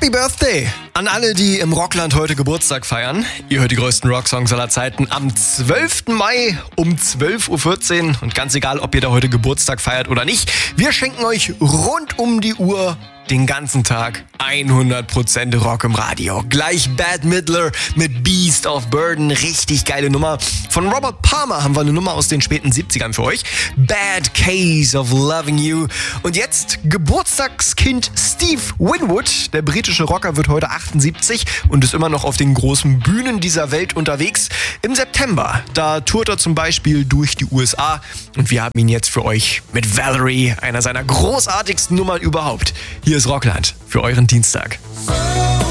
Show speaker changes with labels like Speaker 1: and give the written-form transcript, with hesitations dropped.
Speaker 1: Happy Birthday an alle, die im Rockland heute Geburtstag feiern. Ihr hört die größten Rocksongs aller Zeiten am 12. Mai um 12.14 Uhr. Und ganz egal, ob ihr da heute Geburtstag feiert oder nicht, wir schenken euch rund um die Uhr den ganzen Tag 100% Rock im Radio. Gleich Bette Midler mit Beast of Burden. Richtig geile Nummer. Von Robert Palmer haben wir eine Nummer aus den späten 70ern für euch. Bad Case of Loving You. Und jetzt Geburtstagskind Steve Winwood. Der britische Rocker wird heute 78 und ist immer noch auf den großen Bühnen dieser Welt unterwegs. Im September, da tourt er zum Beispiel durch die USA. Und wir haben ihn jetzt für euch mit Valerie, einer seiner großartigsten Nummern überhaupt. Hier ist Rockland für euren Dienstag.